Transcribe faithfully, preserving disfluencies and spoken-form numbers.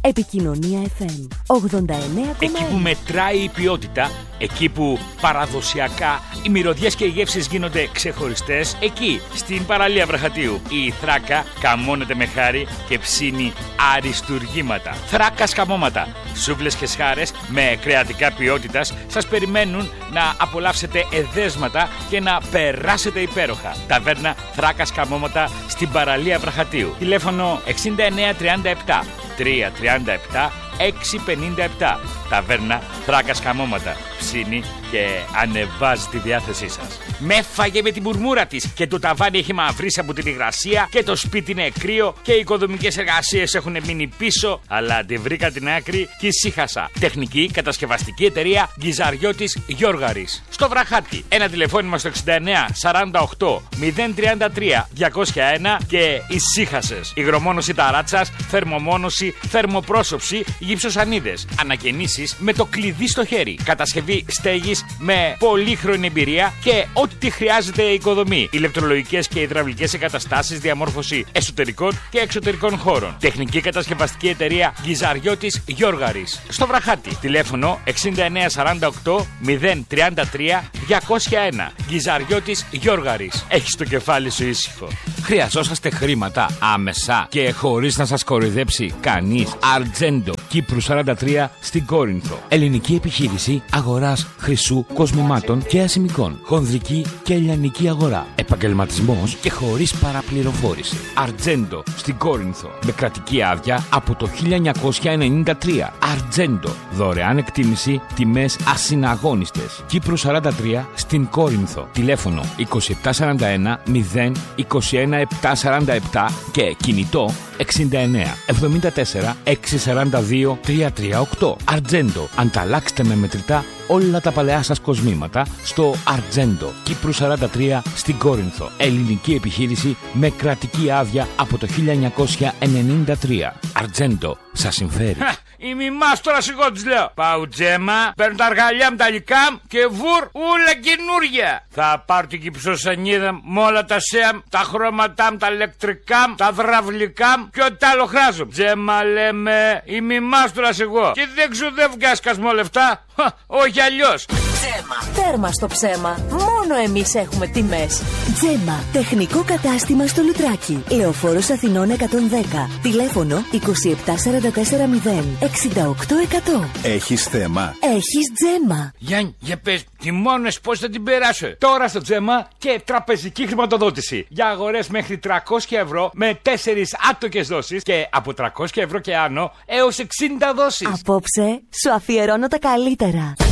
Επικοινωνία εφ εμ ογδόντα εννέα κόμμα ένα. Εκεί που μετράει η ποιότητα, εκεί που παραδοσιακά οι μυρωδιές και οι γεύσεις γίνονται ξεχωριστές, εκεί στην παραλία Βραχατίου η Θράκα καμώνεται με χάρη και ψήνει αριστουργήματα. Θράκα σκαμώματα, σούβλες και σχάρες με κρεατικά ποιότητας σας περιμένουν να απολαύσετε εδέσματα και να περάσετε υπέροχα. Ταβέρνα Θράκα σκαμώματα στην παραλία Βραχατίου. Τηλέφωνο εξήντα εννέα τριάντα επτά τριακόσια τριάντα επτά εξακόσια πενήντα επτά. Ταβέρνα Θράκα σκαμώματα. Ψήνει και ανεβάζει τη διάθεσή σας. Με έφαγε με την μουρμούρα της και το ταβάνι έχει μαυρίσει από την υγρασία και το σπίτι είναι κρύο και οι οικοδομικές εργασίες έχουν μείνει πίσω, αλλά αντιβρήκα την άκρη και ησύχασα. Τεχνική κατασκευαστική εταιρεία Γκυζαριώτης Γιώργαρης. Στο Βραχάτι. Ένα τηλεφώνημα στο εξήντα εννέα σαράντα οκτώ μηδέν τριάντα τρία διακόσια ένα και ησύχασες. Υγρομόνωση ταράτσας, θερμομόνωση, θερμοπρόσωψη, γυψοσανίδες. Ανακαινήσεις με το κλειδί στο χέρι. Κατασκευή στέγης με πολύχρονη εμπειρία και ό,τι χρειάζεται η οικοδομή. Ηλεκτρολογικές και υδραυλικές εγκαταστάσεις, διαμόρφωση εσωτερικών και εξωτερικών χώρων. Τεχνική κατασκευαστική εταιρεία Γκυζαριώτης Γιώργαρης. Στο Βραχάτι. Τηλέφωνο εξήντα εννέα σαράντα οκτώ μηδέν τριάντα τρία διακόσια ένα. Γκυζαριώτης Γιώργαρης. Έχεις το κεφάλι σου ήσυχο. Χρειαζόσαστε χρήματα άμεσα και χωρίς να σας κοροϊδέψει κανείς? Αρτζέντο, Κύπρου σαράντα τρία στην Κόρινθο. Ελληνική επιχείρηση αγοράς χρυσού, κοσμημάτων και ασημικών. Χονδρική και λιανική αγορά. Επαγγελματισμός και χωρίς παραπληροφόρηση. Αρτζέντο στην Κόρινθο. Με κρατική άδεια από το χίλια εννιακόσια ενενήντα τρία. Αρτζέντο. Δωρεάν εκτίμηση, τιμές ασυναγώνιστες. Κύπρου σαράντα τρία στην Κόρινθο. Τηλέφωνο είκοσι επτά σαράντα ένα μηδέν είκοσι ένα επτακόσια σαράντα επτά και κινητό εξήντα εννέα εβδομήντα τέσσερα εξακόσια σαράντα δύο τριακόσια τριάντα οκτώ. Αρτζέντο. Ανταλλάξτε με μετρητά όλα τα παλαιά σας κοσμήματα στο Αρτζέντο, Κύπρου σαράντα τρία στην Κόρινθο. Ελληνική επιχείρηση με κρατική άδεια από το χίλια εννιακόσια ενενήντα τρία. Αρτζέντο, σας συμφέρει. Η μιμάς τώρα σιγό της λέω. Πάω Τζέμα, παίρνω τα αργαλιά μου τα λικά μου και βουρ ούλα καινούρια. Θα πάρω την κυψοσανίδα μου με όλα τα σέα μου, τα χρώματά μου, τα ηλεκτρικά μου, τα δραυλικά μου και ό,τι άλλο χράζω. Τζέμα λέμε, η μιμάς τώρα σιγό. Και δεν ξοδεύω και ασκασμό λεφτά. Όχι αλλιώς. Τζέμα. Τέρμα στο ψέμα. Μόνο εμείς έχουμε τιμές. Τζέμα. Τεχνικό κατάστημα στο Λουτράκι. Λεωφόρος Αθηνών εκατόν δέκα. Τηλέφωνο είκοσι επτά σαράντα τέσσερα μηδέν εξήντα οκτώ εκατό. Έχεις θέμα? Έχεις Τζέμα. Γιάννη, για πες, τιμώνες πώς θα την περάσω? Τώρα στο Τζέμα και τραπεζική χρηματοδότηση. Για αγορές μέχρι τριακόσια ευρώ με τέσσερις άτοκες δόσεις και από τριακόσια ευρώ και άνω έως εξήντα δόσεις. Απόψε σου αφιερώνω τα καλύτερα.